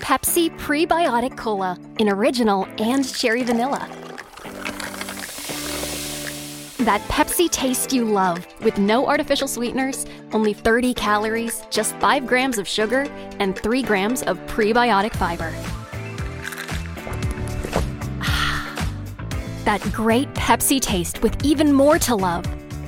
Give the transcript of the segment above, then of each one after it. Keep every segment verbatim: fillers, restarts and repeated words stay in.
Pepsi Prebiotic Cola in original and cherry vanilla. That Pepsi taste you love, with no artificial sweeteners, only thirty calories, just five grams of sugar, and three grams of prebiotic fiber. That great Pepsi taste with even more to love.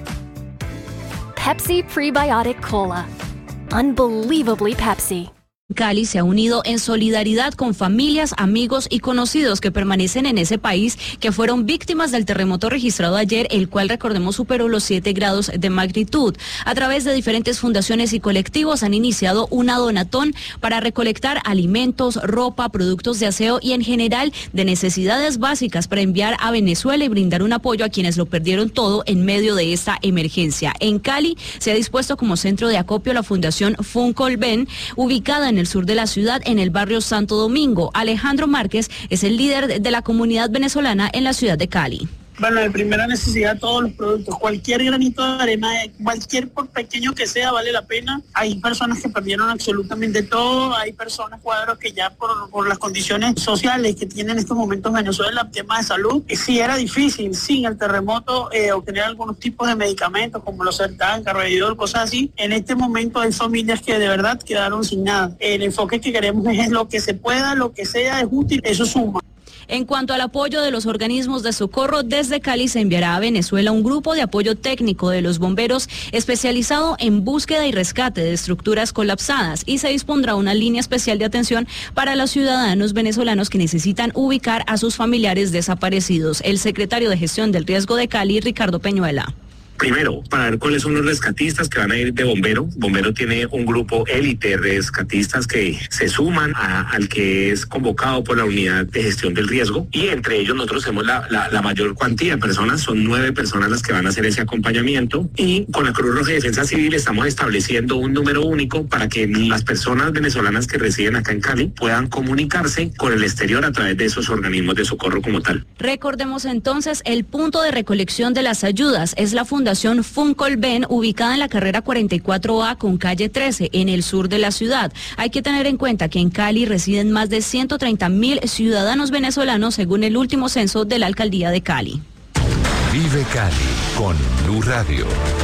Pepsi Prebiotic Cola. Unbelievably Pepsi. Cali se ha unido en solidaridad con familias, amigos y conocidos que permanecen en ese país que fueron víctimas del terremoto registrado ayer, el cual, recordemos, superó los siete grados de magnitud. A través de diferentes fundaciones y colectivos han iniciado una donatón para recolectar alimentos, ropa, productos de aseo y en general de necesidades básicas para enviar a Venezuela y brindar un apoyo a quienes lo perdieron todo en medio de esta emergencia. En Cali se ha dispuesto como centro de acopio la Fundación Funcolben, ubicada en el sur de la ciudad, en el barrio Santo Domingo. Alejandro Márquez es el líder de la comunidad venezolana en la ciudad de Cali. Bueno, de primera necesidad todos los productos, cualquier granito de arena, cualquier por pequeño que sea, vale la pena. Hay personas que perdieron absolutamente todo, hay personas, cuadros que ya por, por las condiciones sociales que tiene en estos momentos Venezuela, el tema de salud, eh, sí era difícil, sin el terremoto, eh, obtener algunos tipos de medicamentos como los Sertan, Carvedilol, cosas así. En este momento hay familias que de verdad quedaron sin nada. El enfoque que queremos es lo que se pueda, lo que sea, es útil, eso suma. En cuanto al apoyo de los organismos de socorro, desde Cali se enviará a Venezuela un grupo de apoyo técnico de los bomberos especializado en búsqueda y rescate de estructuras colapsadas, y se dispondrá una línea especial de atención para los ciudadanos venezolanos que necesitan ubicar a sus familiares desaparecidos. El secretario de Gestión del Riesgo de Cali, Ricardo Peñuela. Primero, para ver cuáles son los rescatistas que van a ir de Bombero. Bombero tiene un grupo élite de rescatistas que se suman a, al que es convocado por la unidad de gestión del riesgo, y entre ellos nosotros tenemos la, la, la mayor cuantía de personas, son nueve personas las que van a hacer ese acompañamiento, y con la Cruz Roja y Defensa Civil estamos estableciendo un número único para que las personas venezolanas que residen acá en Cali puedan comunicarse con el exterior a través de esos organismos de socorro como tal. Recordemos entonces, el punto de recolección de las ayudas es la Fundación Funcolben, ubicada en la carrera cuarenta y cuatro A con calle trece, en el sur de la ciudad. Hay que tener en cuenta que en Cali residen más de ciento treinta mil ciudadanos venezolanos, según el último censo de la alcaldía de Cali. Vive Cali con Blue Radio.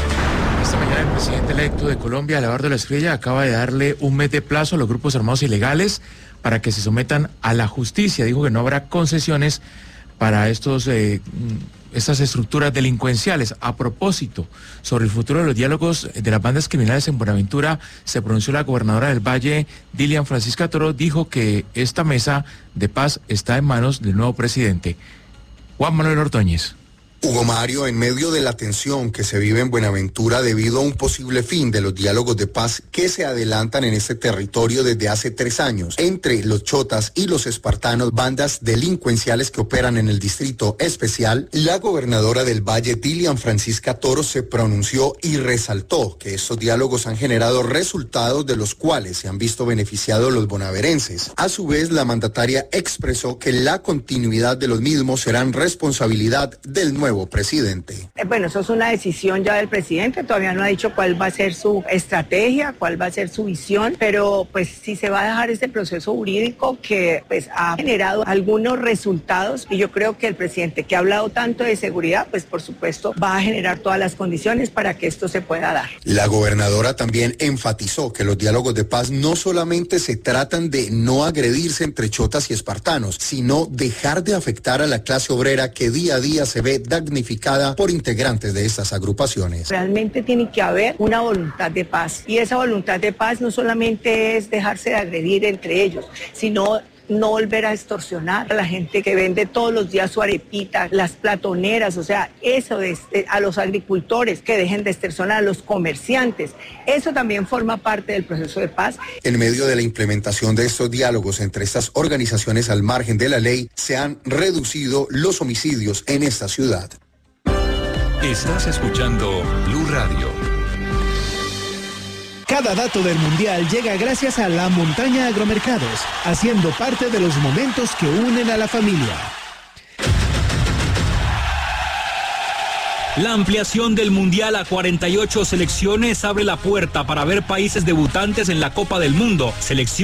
Esta mañana el presidente electo de Colombia, Abelardo Espriella, acaba de darle un mes de plazo a los grupos armados ilegales para que se sometan a la justicia. Dijo que no habrá concesiones para estos eh, estas estructuras delincuenciales. A propósito, sobre el futuro de los diálogos de las bandas criminales en Buenaventura, se pronunció la gobernadora del Valle, Dilian Francisca Toro. Dijo que esta mesa de paz está en manos del nuevo presidente. Juan Manuel Ordóñez. Hugo Mario, en medio de la tensión que se vive en Buenaventura debido a un posible fin de los diálogos de paz que se adelantan en este territorio desde hace tres años, entre los chotas y los espartanos, bandas delincuenciales que operan en el distrito especial, la gobernadora del Valle, Dilian Francisca Toro, se pronunció y resaltó que estos diálogos han generado resultados de los cuales se han visto beneficiados los bonaverenses. A su vez, la mandataria expresó que la continuidad de los mismos serán responsabilidad del nuevo presidente. Bueno, eso es una decisión ya del presidente, todavía no ha dicho cuál va a ser su estrategia, cuál va a ser su visión, pero pues sí se va a dejar este proceso jurídico que pues ha generado algunos resultados, y yo creo que el presidente, que ha hablado tanto de seguridad, pues por supuesto va a generar todas las condiciones para que esto se pueda dar. La gobernadora también enfatizó que los diálogos de paz no solamente se tratan de no agredirse entre chotas y espartanos, sino dejar de afectar a la clase obrera que día a día se ve damnificada por integrantes de estas agrupaciones. Realmente tiene que haber una voluntad de paz, y esa voluntad de paz no solamente es dejarse de agredir entre ellos, sino no volver a extorsionar a la gente que vende todos los días su arepita, las platoneras, o sea, eso de, a los agricultores que dejen de extorsionar, a los comerciantes, eso también forma parte del proceso de paz. En medio de la implementación de estos diálogos entre estas organizaciones al margen de la ley, se han reducido los homicidios en esta ciudad. Estás escuchando Blue Radio. Cada dato del Mundial llega gracias a La Montaña Agromercados, haciendo parte de los momentos que unen a la familia. La ampliación del Mundial a cuarenta y ocho selecciones abre la puerta para ver países debutantes en la Copa del Mundo. Selección